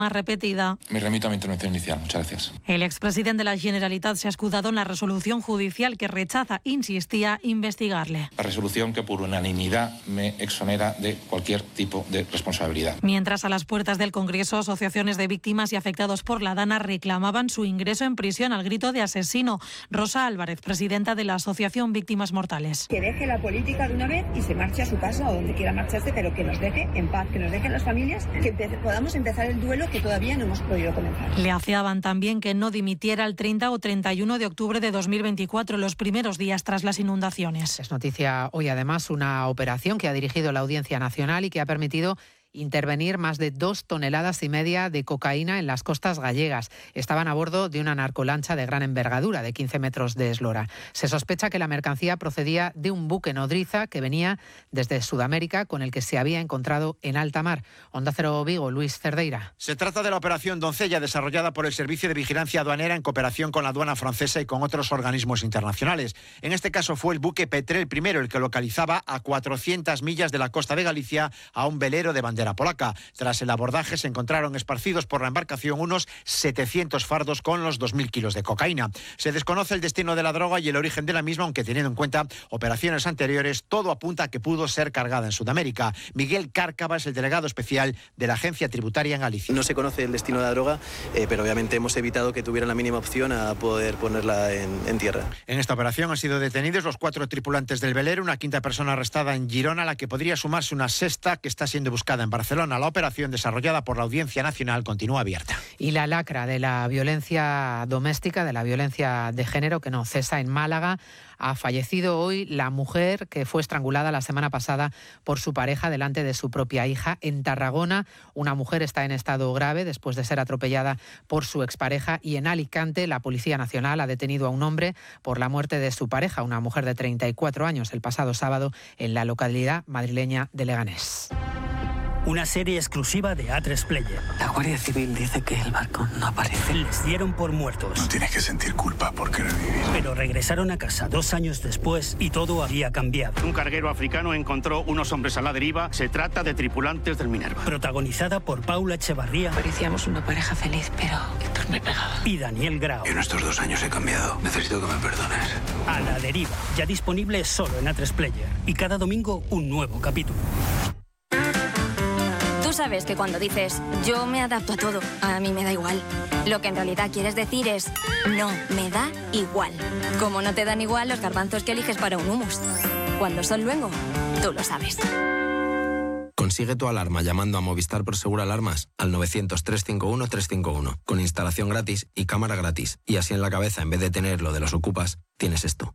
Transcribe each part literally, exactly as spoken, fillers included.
más repetida. Me remito a mi intervención inicial. Muchas gracias. El expresidente de la Generalitat se ha escudado en la resolución judicial que rechaza, insistía, investigarle. La resolución que por unanimidad me exonera de cualquier tipo de responsabilidad. Mientras a las puertas del Congreso, asociaciones de víctimas y afectados por la Dana reclamaban su ingreso en prisión al grito de asesino. Rosa Álvarez, presidenta de la Asociación Víctimas Mortales. Que deje la política de una vez y se marche a su casa o donde quiera marcharse, pero que nos deje en paz, que nos dejen las familias, que empe- podamos empezar el duelo que todavía no hemos podido comenzar. Le afeaban también que no dimitiera el treinta o treinta y uno de octubre de dos mil veinticuatro, los primeros días tras las inundaciones. Es noticia hoy además una operación que ha dirigido la Audiencia Nacional y que ha permitido intervenir más de dos toneladas y media de cocaína en las costas gallegas. Estaban a bordo de una narcolancha de gran envergadura, de quince metros de eslora. Se sospecha que la mercancía procedía de un buque nodriza que venía desde Sudamérica, con el que se había encontrado en alta mar. Onda Cero Vigo, Luis Cerdeira. Se trata de la operación Doncella, desarrollada por el Servicio de Vigilancia Aduanera en cooperación con la aduana francesa y con otros organismos internacionales. En este caso fue el buque Petrel primero el que localizaba a cuatrocientas millas de la costa de Galicia a un velero de bandera polaca. Tras el abordaje se encontraron esparcidos por la embarcación unos setecientos fardos con los dos mil kilos de cocaína. Se desconoce el destino de la droga y el origen de la misma, aunque teniendo en cuenta operaciones anteriores, todo apunta a que pudo ser cargada en Sudamérica. Miguel Cárcava es el delegado especial de la Agencia Tributaria en Galicia. No se conoce el destino de la droga, eh, pero obviamente hemos evitado que tuvieran la mínima opción a poder ponerla en, en tierra. En esta operación han sido detenidos los cuatro tripulantes del velero, una quinta persona arrestada en Girona, a la que podría sumarse una sexta que está siendo buscada en Barcelona. La operación desarrollada por la Audiencia Nacional continúa abierta. Y la lacra de la violencia doméstica, de la violencia de género, que no cesa en Málaga. Ha fallecido hoy la mujer que fue estrangulada la semana pasada por su pareja delante de su propia hija en Tarragona. Una mujer está en estado grave después de ser atropellada por su expareja. Y en Alicante, la Policía Nacional ha detenido a un hombre por la muerte de su pareja, una mujer de treinta y cuatro años, el pasado sábado en la localidad madrileña de Leganés. Una serie exclusiva de A tres Player. La Guardia Civil dice que el barco no aparece. Les dieron por muertos. No tienes que sentir culpa por querer vivir. Pero regresaron a casa dos años después y todo había cambiado. Un carguero africano encontró unos hombres a la deriva. Se trata de tripulantes del Minerva. Protagonizada por Paula Echevarría. Parecíamos una pareja feliz, pero Héctor me pegaba. Y Daniel Grau. En estos dos años he cambiado. Necesito que me perdones. A la deriva. Ya disponible solo en A tres Player. Y cada domingo un nuevo capítulo. Tú sabes que cuando dices yo me adapto a todo, a mí me da igual. Lo que en realidad quieres decir es no, me da igual. Como no te dan igual los garbanzos que eliges para un hummus. Cuando son luengo, tú lo sabes. Consigue tu alarma llamando a Movistar Prosegur Alarmas al novecientos, trescientos cincuenta y uno, trescientos cincuenta y uno, con instalación gratis y cámara gratis. Y así en la cabeza, en vez de tener lo de los ocupas, tienes esto.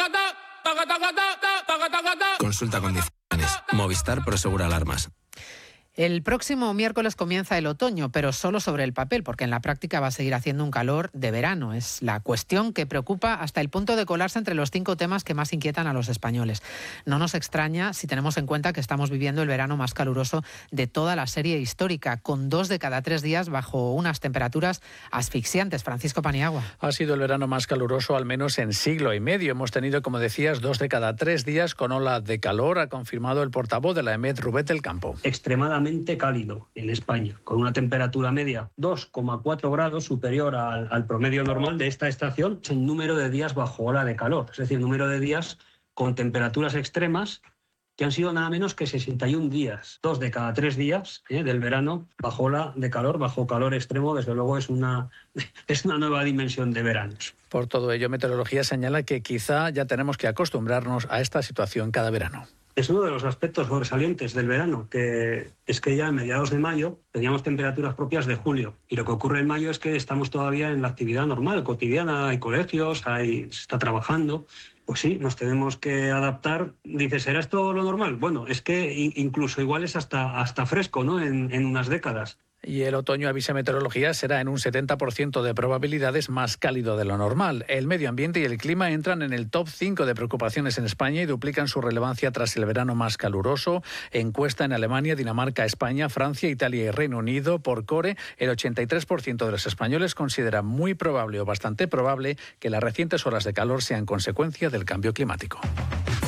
Consulta condiciones. Movistar Prosegur Alarmas. El próximo miércoles comienza el otoño, pero solo sobre el papel, porque en la práctica va a seguir haciendo un calor de verano. Es la cuestión que preocupa hasta el punto de colarse entre los cinco temas que más inquietan a los españoles. No nos extraña si tenemos en cuenta que estamos viviendo el verano más caluroso de toda la serie histórica, con dos de cada tres días bajo unas temperaturas asfixiantes. Francisco Paniagua. Ha sido el verano más caluroso al menos en siglo y medio. Hemos tenido, como decías, dos de cada tres días con ola de calor, ha confirmado el portavoz de la EMET, Rubén del Campo. Extremadamente cálido en España, con una temperatura media dos coma cuatro grados superior al, al promedio normal de esta estación en número de días bajo ola de calor, es decir, número de días con temperaturas extremas que han sido nada menos que sesenta y un días, dos de cada tres días ¿eh? del verano bajo ola de calor, bajo calor extremo. Desde luego es una, es una nueva dimensión de veranos. Por todo ello, Meteorología señala que quizá ya tenemos que acostumbrarnos a esta situación cada verano. Es uno de los aspectos sobresalientes del verano, que es que ya a mediados de mayo teníamos temperaturas propias de julio. Y lo que ocurre en mayo es que estamos todavía en la actividad normal, cotidiana, hay colegios, hay, se está trabajando. Pues sí, nos tenemos que adaptar. Dice, ¿será esto lo normal? Bueno, es que incluso igual es hasta, hasta fresco, ¿no? En, en unas décadas. Y el otoño, avisa Meteorología, será en un setenta por ciento de probabilidades más cálido de lo normal. El medio ambiente y el clima entran en el top cinco de preocupaciones en España y duplican su relevancia tras el verano más caluroso. Encuesta en Alemania, Dinamarca, España, Francia, Italia y Reino Unido. Por Core, el ochenta y tres por ciento de los españoles considera muy probable o bastante probable que las recientes olas de calor sean consecuencia del cambio climático.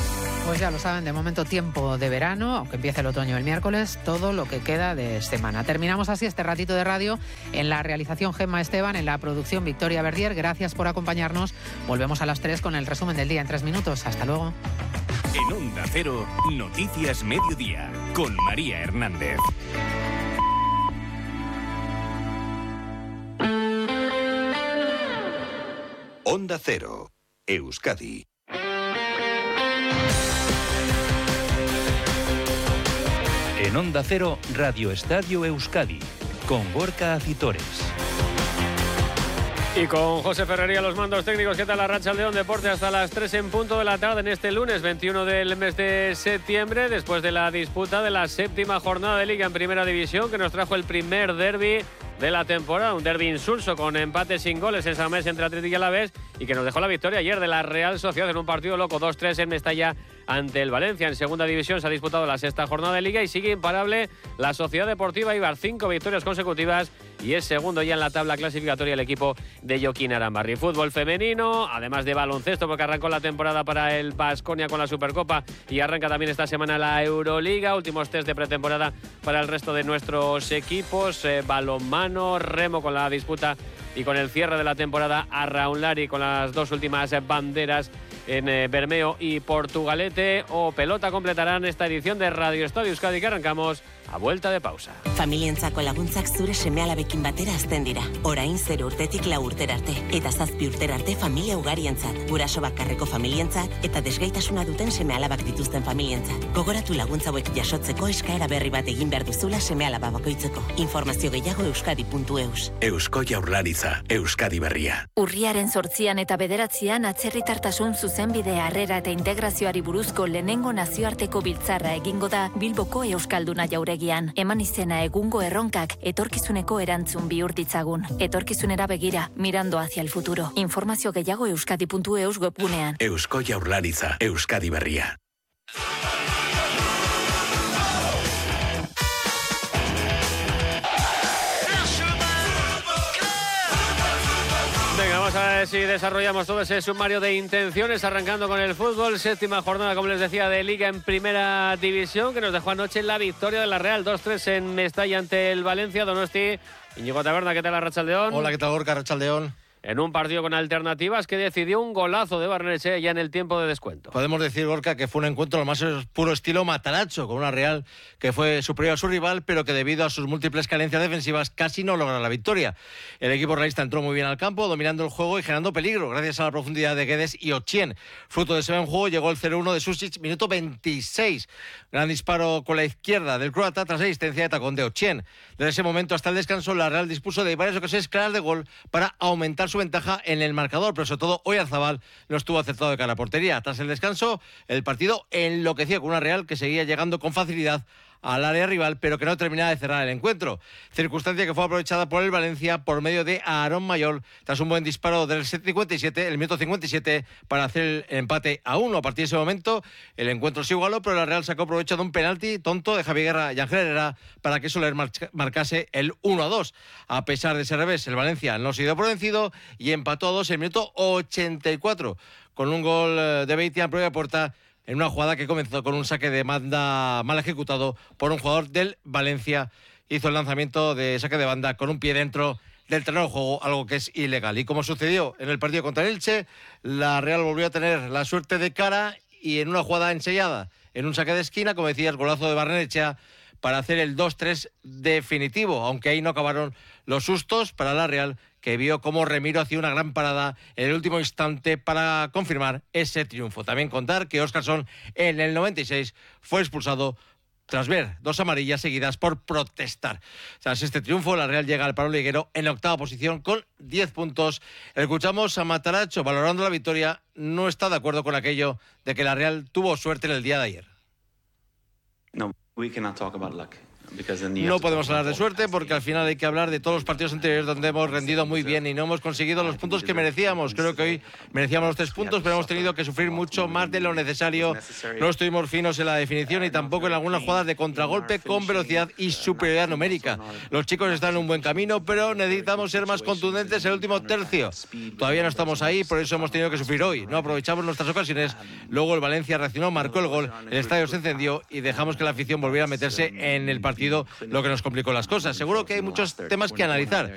Pues ya lo saben, de momento tiempo de verano, aunque empiece el otoño el miércoles, todo lo que queda de semana. Terminamos así este ratito de radio. En la realización Gemma Esteban, en la producción Victoria Verdier. Gracias por acompañarnos. Volvemos a las tres con el resumen del día en tres minutos. Hasta luego. En Onda Cero, Noticias Mediodía, con María Hernández. Onda Cero, Euskadi. En Onda Cero, Radio Estadio Euskadi, con Gorka Acitores. Y con José Ferrería los mandos técnicos. ¿Qué tal Arratsaldeon Deporte? Hasta las tres en punto de la tarde en este lunes veintiuno del mes de septiembre, después de la disputa de la séptima jornada de Liga en Primera División, que nos trajo el primer derbi de la temporada, un derbi insulso con empate sin goles en San Mamés entre Atlético y Alavés, y que nos dejó la victoria ayer de la Real Sociedad en un partido loco, dos tres en Mestalla ante el Valencia. En Segunda División se ha disputado la sexta jornada de Liga y sigue imparable la Sociedad Deportiva Eibar, cinco victorias consecutivas y es segundo ya en la tabla clasificatoria el equipo de Joaquín Arambarri. Fútbol femenino, además de baloncesto, porque arrancó la temporada para el Baskonia con la Supercopa y arranca también esta semana la Euroliga. Últimos test de pretemporada para el resto de nuestros equipos, eh, balonmano, remo con la disputa y con el cierre de la temporada a Raunlari con las dos últimas banderas en eh, Bermeo y Portugalete, o pelota completarán esta edición de Radio Estadio Euskadi que arrancamos a vuelta de pausa. Familientzako laguntzak zure seme-alabekin batera azten dira. Orain zero urtetik lau urtera arte. Eta zazpi urtera arte familia ugarientzat. Guraso bakarreko familientzat eta desgaitasuna duten seme-alabak dituzten familientzat. Gogoratu laguntza hauek jasotzeko eskaera berri bat egin behar duzula seme-alaba bakoitzeko. Informazio gehiago euskadi puntu eus. Eusko Jaurlaritza, Euskadi Berria. Urriaren zortzian eta bederatzian atzerritartasun zuzenbide harrera eta integrazioari buruzko lehenengo nazioarteko biltzarra egingo da Bilboko Euskalduna Jaure eman izena egungo erronkak etorkizuneko erantzun bihur ditzagun. Etorkizunera begira, mirando hacia el futuro. Informazio gehiago euskadi puntu eus webgunean. Eusko Jaurlaritza, Euskadi Berria. Venga, vamos a ver si desarrollamos todo ese sumario de intenciones, arrancando con el fútbol. Séptima jornada, como les decía, de Liga en Primera División, que nos dejó anoche la victoria de la Real dos tres en Mestalla ante el Valencia. Donosti, Íñigo Taberna, ¿qué tal Arratsaldeon? Hola, ¿qué tal Gorka? Arratsaldeon. En un partido con alternativas que decidió un golazo de Barrenechea ya en el tiempo de descuento. Podemos decir, Gorka, que fue un encuentro al más puro estilo Mataracho, con una Real que fue superior a su rival, pero que debido a sus múltiples carencias defensivas casi no logra la victoria. El equipo realista entró muy bien al campo, dominando el juego y generando peligro, gracias a la profundidad de Guedes y Ochien. Fruto de ese buen juego llegó el cero uno de Susic, minuto veintiséis. Gran disparo con la izquierda del croata tras la asistencia de tacón de Ochien. Desde ese momento hasta el descanso, la Real dispuso de varias ocasiones claras de gol para aumentar su ventaja en el marcador, pero sobre todo Oyarzabal no estuvo acertado de cara a portería. Tras el descanso, el partido enloqueció con una Real que seguía llegando con facilidad al área rival, pero que no terminaba de cerrar el encuentro. Circunstancia que fue aprovechada por el Valencia por medio de Aarón Mayol, tras un buen disparo del cincuenta y siete, el minuto cincuenta y siete, para hacer el empate a uno. A partir de ese momento, el encuentro se igualó, pero la Real sacó provecho de un penalti tonto de Javi Guerra y Ángel Herrera para que Soler marcase el uno a dos. A pesar de ese revés, el Valencia no se dio por vencido y empató a dos en el minuto ochenta y cuatro, con un gol de Beitía en propia puerta, en una jugada que comenzó con un saque de banda mal ejecutado por un jugador del Valencia. Hizo el lanzamiento de saque de banda con un pie dentro del terreno de juego, algo que es ilegal. Y como sucedió en el partido contra el Elche, la Real volvió a tener la suerte de cara y en una jugada ensayada, en un saque de esquina, como decías, golazo de Barrenechea para hacer el dos tres definitivo, aunque ahí no acabaron los sustos para la Real, que vio cómo Remiro hacía una gran parada en el último instante para confirmar ese triunfo. También contar que Óscarson en el noventa y seis fue expulsado tras ver dos amarillas seguidas por protestar. Tras este triunfo, la Real llega al Parón Liguero en la octava posición con diez puntos. Escuchamos a Mataracho, valorando la victoria, no está de acuerdo con aquello de que la Real tuvo suerte en el día de ayer. No, we cannot talk about luck. No podemos hablar de suerte porque al final hay que hablar de todos los partidos anteriores donde hemos rendido muy bien y no hemos conseguido los puntos que merecíamos. Creo que hoy merecíamos los tres puntos, pero hemos tenido que sufrir mucho más de lo necesario. No estuvimos finos en la definición y tampoco en algunas jugadas de contragolpe con velocidad y superioridad numérica. Los chicos están en un buen camino, pero necesitamos ser más contundentes en el último tercio. Todavía no estamos ahí, por eso hemos tenido que sufrir hoy. No aprovechamos nuestras ocasiones. Luego el Valencia reaccionó, marcó el gol, el estadio se encendió y dejamos que la afición volviera a meterse en el partido, lo que nos complicó las cosas. Seguro que hay muchos temas que analizar.